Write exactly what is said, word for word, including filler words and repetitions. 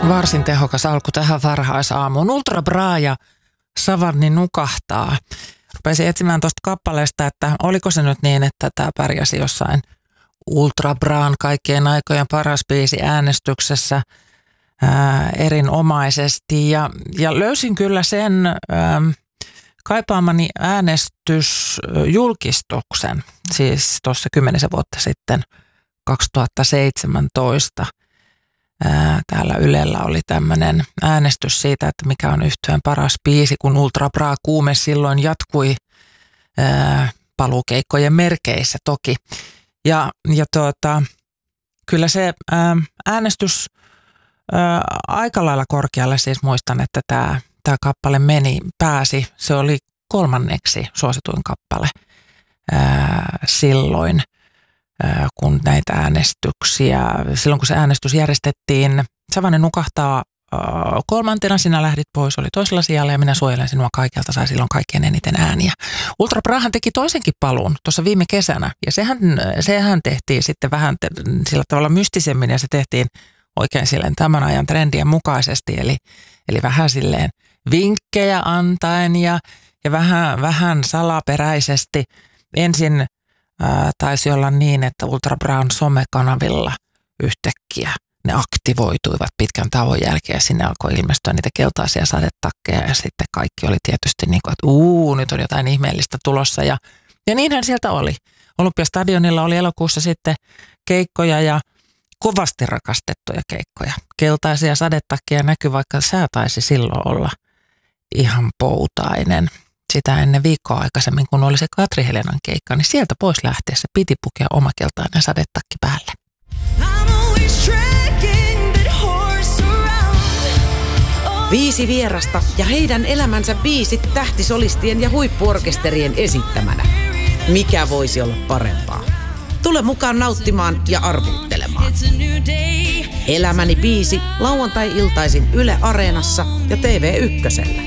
Varsin tehokas alku tähän varhaisaamuun. Ultra Bra ja Savanni nukahtaa. Rupesin etsimään tuosta kappaleesta, että oliko se nyt niin, että tämä pärjäsi jossain Ultra Braan kaikkien aikojen paras biisi äänestyksessä ää, erinomaisesti. Ja, ja löysin kyllä sen ää, kaipaamani äänestysjulkistuksen, siis tuossa kymmenisen vuotta sitten, kaksituhattaseitsemäntoista. Ää, täällä Ylellä oli tämmöinen äänestys siitä, että mikä on yhtyeen paras biisi, kun Ultra Bra kuume silloin jatkui ää, paluukeikkojen merkeissä toki. Ja, ja tuota, kyllä se ää, äänestys ää, aika lailla korkealle, siis muistan, että tämä tämä kappale meni, pääsi, se oli kolmanneksi suosituin kappale ää, silloin, ää, kun näitä äänestyksiä, silloin kun se äänestys järjestettiin, Savanni nukahtaa ää, kolmantena, sinä lähdit pois, oli toisella sijalla ja minä suojelen sinua kaikelta, sai silloin kaikkein eniten ääniä. Ultra Brahan teki toisenkin paluun tuossa viime kesänä ja sehän, sehän tehtiin sitten vähän sillä tavalla mystisemmin ja se tehtiin oikein silleen tämän ajan trendien mukaisesti, eli, eli vähän silleen vinkkejä antaen ja, ja vähän, vähän salaperäisesti. Ensin ää, taisi olla niin, että Ultra Braun somekanavilla yhtäkkiä ne aktivoituivat pitkän tauon jälkeen ja sinne alkoi ilmestyä niitä keltaisia sadetakkeja ja sitten kaikki oli tietysti niin kuin, että uu, nyt on jotain ihmeellistä tulossa ja, ja niinhän sieltä oli. Olympiastadionilla oli elokuussa sitten keikkoja ja kovasti rakastettuja keikkoja. Keltaisia sadetakkeja näkyi, vaikka sää taisi silloin olla ihan poutainen. Sitä ennen viikkoa aikaisemmin, kun oli se Katri Helenan keikka, niin sieltä pois lähteessä piti pukea oma keltainen sadetakki päälle. Viisi vierasta ja heidän elämänsä biisit tähtisolistien ja huippuorkesterien esittämänä. Mikä voisi olla parempaa? Tule mukaan nauttimaan ja arvuuttelemaan. Elämäni biisi lauantai-iltaisin Yle Areenassa ja T V Ykkösellä.